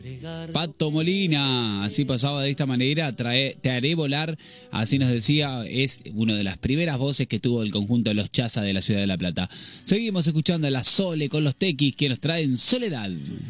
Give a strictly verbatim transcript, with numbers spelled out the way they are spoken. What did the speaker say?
Pato Molina, así pasaba de esta manera, trae, te haré volar, así nos decía, es una de las primeras voces que tuvo el conjunto de los Chaza de la ciudad de La Plata. Seguimos escuchando a la Sole con los Tequis que nos traen Soledad.